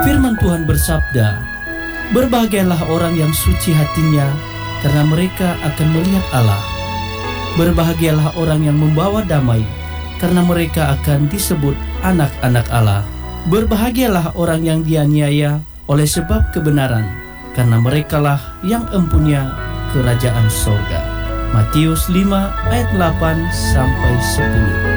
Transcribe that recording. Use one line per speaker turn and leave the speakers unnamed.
Firman Tuhan bersabda, "Berbahagialah orang yang suci hatinya, karena mereka akan melihat Allah. Berbahagialah orang yang membawa damai, karena mereka akan disebut anak-anak Allah. Berbahagialah orang yang dianiaya oleh sebab kebenaran, karena merekalah yang empunya kerajaan sorga." Matius 5 ayat 8 sampai 10.